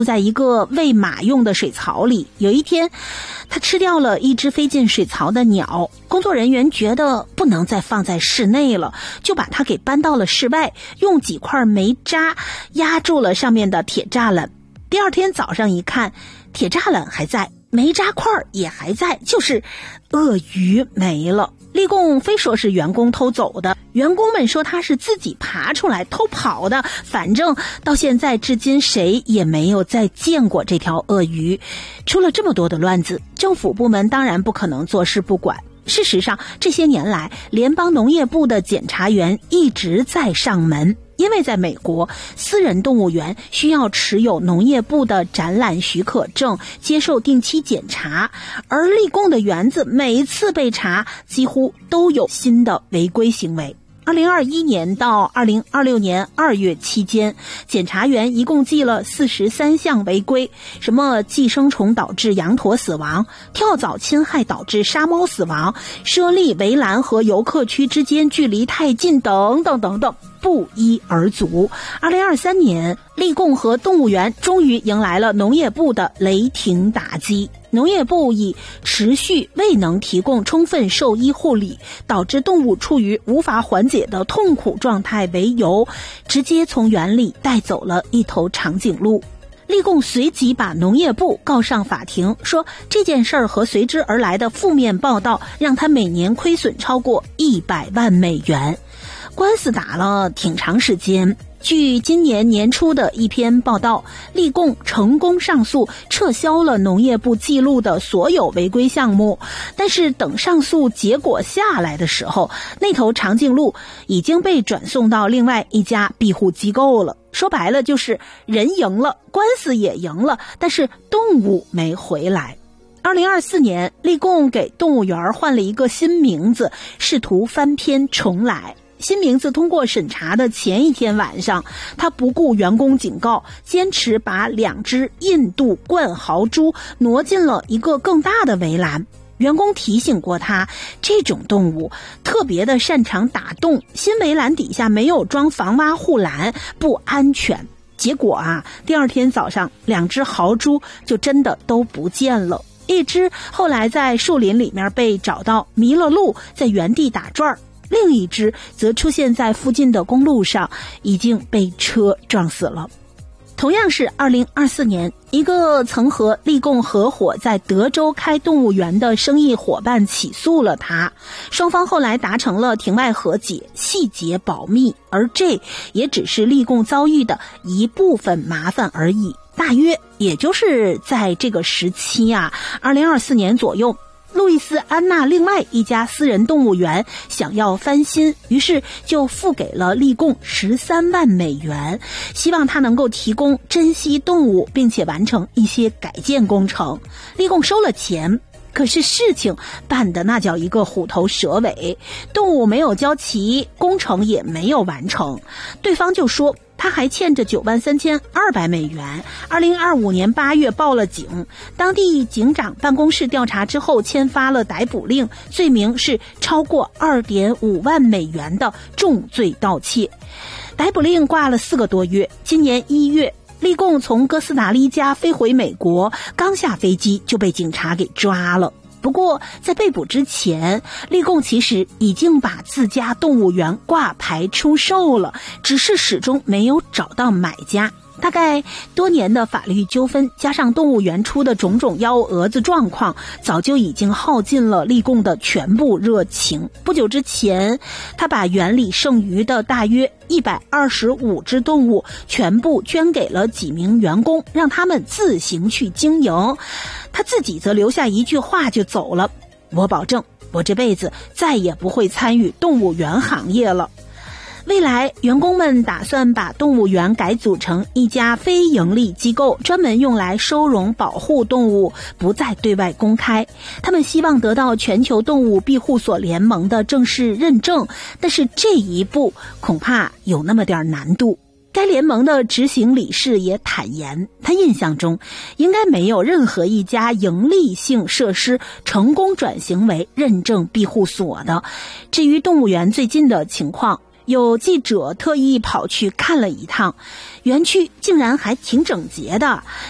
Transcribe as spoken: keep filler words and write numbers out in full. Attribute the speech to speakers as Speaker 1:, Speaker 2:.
Speaker 1: 在一个喂马用的水槽里。有一天，他吃掉了一只飞进水槽的鸟，工作人员觉得不能再放在室内了，就把它给搬到了室外，用几块煤渣压住了上面的铁栅栏。第二天早上一看，铁栅栏还在，煤渣块也还在，就是鳄鱼没了。立贡非说是员工偷走的，员工们说他是自己爬出来偷跑的，反正到现在至今谁也没有再见过这条鳄鱼。出了这么多的乱子，政府部门当然不可能坐视不管。事实上，这些年来联邦农业部的检察员一直在上门，因为在美国，私人动物园需要持有农业部的展览许可证，接受定期检查，而立贡的园子每一次被查，几乎都有新的违规行为。二零二一年到二零二六年二月期间，检察员一共记了四十三项违规，什么寄生虫导致羊驼死亡、跳蚤侵害导致沙猫死亡、设立围栏和游客区之间距离太近等等等等，不一而足。二零二三年，立贡和动物园终于迎来了农业部的雷霆打击。农业部以持续未能提供充分兽医护理，导致动物处于无法缓解的痛苦状态为由，直接从园里带走了一头长颈鹿。立贡随即把农业部告上法庭，说这件事儿和随之而来的负面报道让他每年亏损超过一百万美元。官司打了挺长时间。据今年年初的一篇报道，立贡成功上诉，撤销了农业部记录的所有违规项目。但是等上诉结果下来的时候，那头长颈鹿已经被转送到另外一家庇护机构了。说白了就是人赢了，官司也赢了，但是动物没回来。二零二四年，立贡给动物园换了一个新名字，试图翻篇重来。新名字通过审查的前一天晚上，他不顾员工警告，坚持把两只印度冠豪猪挪进了一个更大的围栏。员工提醒过他，这种动物特别的擅长打洞，新围栏底下没有装防挖护栏，不安全。结果啊，第二天早上，两只豪猪就真的都不见了。一只后来在树林里面被找到迷了路，在原地打转儿。另一只则出现在附近的公路上，已经被车撞死了。同样是二零二四年，一个曾和立贡合伙在德州开动物园的生意伙伴起诉了他，双方后来达成了庭外和解，细节保密，而这也只是立贡遭遇的一部分麻烦而已。大约也就是在这个时期啊，二零二四年左右，路易斯安那另外一家私人动物园想要翻新，于是就付给了立贡十三万美元，希望他能够提供珍稀动物，并且完成一些改建工程。立贡收了钱，可是事情办得那叫一个虎头蛇尾，动物没有交齐，工程也没有完成。对方就说他还欠着九万三千二百美元。二零二五年八月报了警，当地警长办公室调查之后签发了逮捕令，罪名是超过二点五万美元的重罪盗窃。逮捕令挂了四个多月，今年一月，立贡从哥斯达黎加飞回美国，刚下飞机就被警察给抓了。不过在被捕之前，立贡其实已经把自家动物园挂牌出售了，只是始终没有找到买家。大概多年的法律纠纷加上动物园出的种种幺蛾子状况，早就已经耗尽了立贡的全部热情。不久之前，他把园里剩余的大约一百二十五只动物全部捐给了几名员工，让他们自行去经营。他自己则留下一句话就走了：我保证，我这辈子再也不会参与动物园行业了。未来，员工们打算把动物园改组成一家非盈利机构，专门用来收容保护动物，不再对外公开。他们希望得到全球动物庇护所联盟的正式认证，但是这一步恐怕有那么点难度。该联盟的执行理事也坦言，他印象中应该没有任何一家盈利性设施成功转型为认证庇护所的。至于动物园最近的情况，有记者特意跑去看了一趟，园区竟然还挺整洁的，